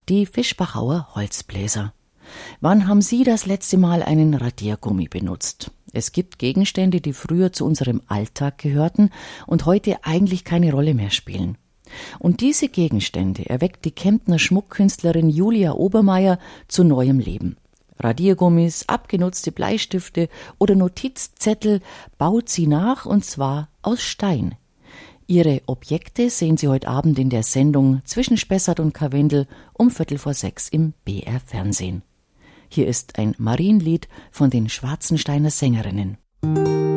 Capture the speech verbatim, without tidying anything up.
Die Fischbachauer Holzbläser. Wann haben Sie das letzte Mal einen Radiergummi benutzt? Es gibt Gegenstände, die früher zu unserem Alltag gehörten und heute eigentlich keine Rolle mehr spielen. Und diese Gegenstände erweckt die Kemptner Schmuckkünstlerin Julia Obermeier zu neuem Leben. Radiergummis, abgenutzte Bleistifte oder Notizzettel baut sie nach, und zwar aus Stein. Ihre Objekte sehen Sie heute Abend in der Sendung Zwischen Spessart und Karwendel um Viertel vor sechs im B R Fernsehen. Hier ist ein Marienlied von den Schwarzensteiner Sängerinnen.